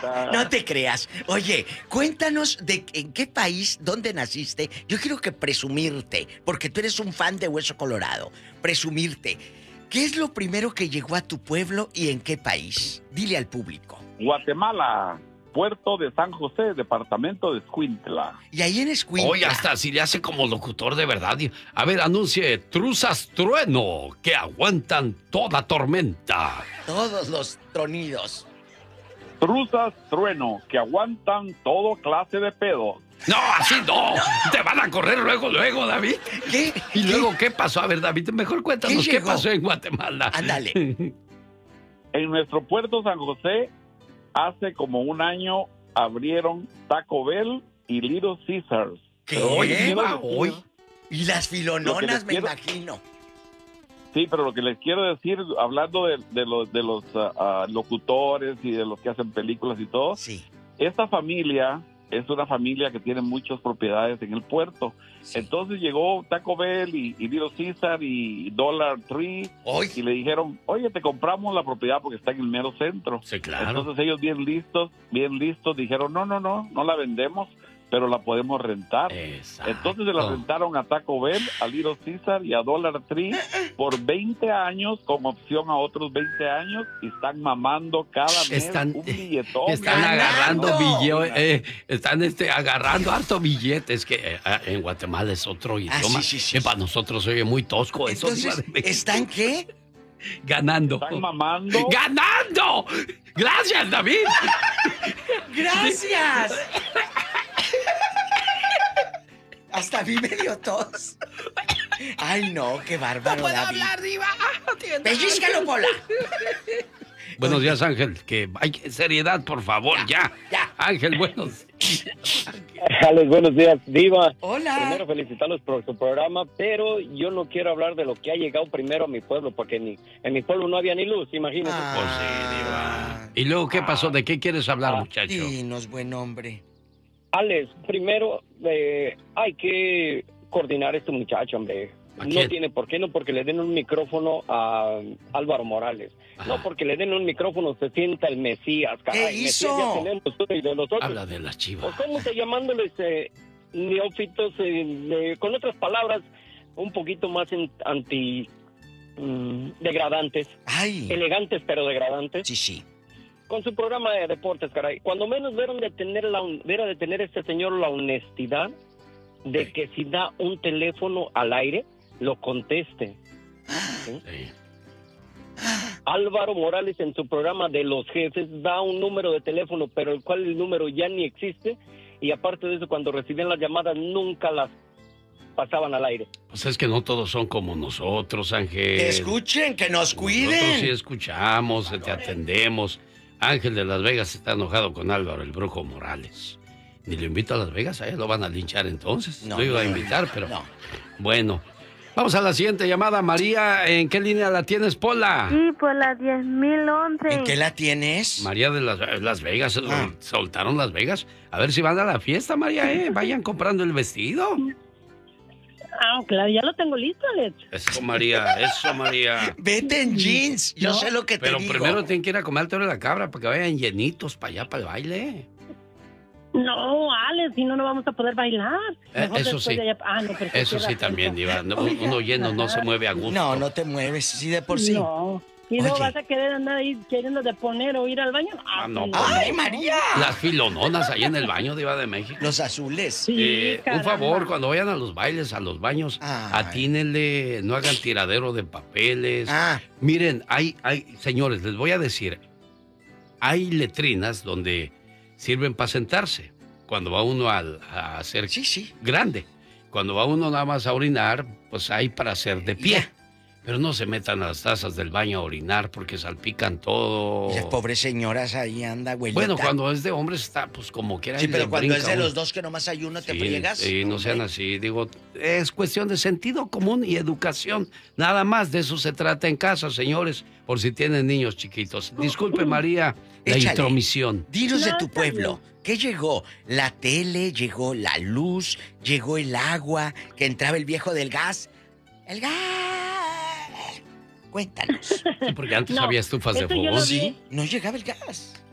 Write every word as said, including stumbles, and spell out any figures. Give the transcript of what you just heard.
No te creas. Oye, cuéntanos de en qué país, dónde naciste. Yo quiero que presumirte, porque tú eres un fan de Hueso Colorado. Presumirte. ¿Qué es lo primero que llegó a tu pueblo y en qué país? Dile al público. Guatemala, puerto de San José, departamento de Escuintla. Y ahí en Escuintla. Oye, hasta si le hace como locutor de verdad. A ver, anuncie truzas trueno que aguantan toda tormenta. Todos los tronidos. Truzas trueno que aguantan todo clase de pedos. No, así no. Te van a correr luego, luego, David. ¿Qué? ¿Y ¿Qué? luego qué pasó? A ver, David, mejor cuéntanos qué, qué pasó en Guatemala. Ándale. En nuestro puerto San José, hace como un año abrieron Taco Bell y Little Caesars. ¿Qué? Hoy, hoy. Y las filononas, me quiero... imagino. Sí, pero lo que les quiero decir, hablando de, de los, de los uh, uh, locutores y de los que hacen películas y todo, sí. Esta familia es una familia que tiene muchas propiedades en el puerto. Sí. Entonces llegó Taco Bell y, y Little Caesar y Dollar Tree Hoy. y le dijeron, oye, te compramos la propiedad porque está en el mero centro. Sí, claro. Entonces ellos bien listos, bien listos, dijeron, no, no, no, no la vendemos, pero la podemos rentar. Exacto. Entonces se la rentaron a Taco Bell, a Little Caesar y a Dollar Tree por veinte años, con opción a otros veinte años, y están mamando cada mes están, un billetón. Están agarrando billetes, eh, están este, agarrando harto billetes, que eh, en Guatemala es otro idioma. Ah, sí, sí, sí, que para nosotros se oye muy tosco. Entonces, eso. ¿están qué? Ganando. Están mamando. ¡Ganando! ¡Gracias, David! ¡Gracias! Hasta a mí me dio tos. Ay, no, qué bárbaro, no puedo David. hablar, diva. ¡Pellízcalo, Pola! Buenos días, Ángel. Que hay seriedad, por favor, ya. Ya. ya. Ángel, buenos. Alex, buenos días, diva. Hola. Primero felicitarlos por su programa, pero yo no quiero hablar de lo que ha llegado primero a mi pueblo, porque ni, en mi pueblo no había ni luz, imagínate. Ah. Pues sí, diva. ¿Y luego qué pasó? ¿De qué quieres hablar, Ah. muchacho? Dinos, buen hombre. Alex, primero eh, hay que coordinar a este muchacho, hombre. ¿A No quién? tiene por qué, no porque le den un micrófono a Álvaro Morales. Ajá. No porque le den un micrófono se sienta el Mesías. Caray, ¿Qué hizo? Mesías ya tenemos uno y de nosotros. Habla de las Chivas. Pues, ¿cómo se llamándoles eh, neófitos? Eh, de- con otras palabras, un poquito más en- anti... mm, degradantes. Ay. Elegantes, pero degradantes. Sí, sí. Con su programa de deportes, caray. Cuando menos debieron de tener, la, debiera de tener este señor la honestidad de Sí. que si da un teléfono al aire, lo conteste. ¿Sí? Sí. Álvaro Morales en su programa de los jefes da un número de teléfono, pero el cual el número ya ni existe, y aparte de eso, cuando recibían las llamadas nunca las pasaban al aire. Pues es que no todos son como nosotros, Ángel. Que escuchen, que nos Nosotros sí cuiden. escuchamos, te atendemos. Ángel de Las Vegas está enojado con Álvaro, el brujo Morales. Ni lo invito a Las Vegas, a él lo van a linchar entonces. No, lo iba a no, invitar, pero no. bueno. Vamos a la siguiente llamada. María, ¿en qué línea la tienes, Pola? Sí, por la diez mil once. ¿En qué la tienes? María de Las, Las Vegas, Ah. soltaron Las Vegas. A ver si van a la fiesta, María, ¿eh? Vayan comprando el vestido. Ah, claro, ya lo tengo listo, Alex. Eso, María, eso, María. Vete en jeans. Yo No, sé lo que te Pero digo. primero tienen que ir a comer al toro de la cabra para que vayan llenitos para allá, para el baile. No, Alex, si no, no vamos a poder bailar. Eh, Mejor eso después sí. de allá- Ah, no, pero Eso queda sí también, cerca. Diva. No, Oiga, uno lleno no se mueve a gusto. No, no te mueves. Sí, de por sí. No. ¿Y luego Oye. vas a querer andar ahí queriendo de poner o ir al baño? Ah, no, pues ¡Ay, María! Las filononas ahí en el baño, Diva de México. Los azules. Sí, Eh, un caramba. favor, cuando vayan a los bailes, a los baños, Ay. atínenle, no hagan tiradero de papeles. Ah. Miren, hay, hay, señores, les voy a decir, hay letrinas donde sirven para sentarse. Cuando va uno al- a hacer Sí, sí. grande. Cuando va uno nada más a orinar, pues hay para hacer de pie. Ya. Pero no se metan a las tazas del baño a orinar porque salpican todo. Y las pobres señoras ahí anda, güey. Bueno, cuando es de hombres está, pues como quiera. Sí, ahí pero le cuando brinca es de uno. los dos que nomás hay uno, te Sí, friegas. sí, no sean Hombre. así. Digo, es cuestión de sentido común y educación. Nada más de eso se trata en casa, señores, por si tienen niños chiquitos. Disculpe, María, la Échale. intromisión. Dinos de No, tu está pueblo. ¿Qué llegó? ¿La tele? ¿Llegó la luz? ¿Llegó el agua? ¿Que entraba el viejo del gas? ¡El gas! Cuéntanos. Sí, porque antes No, había estufas de eso yo fogón. lo vi. ¿Sí? No llegaba el gas.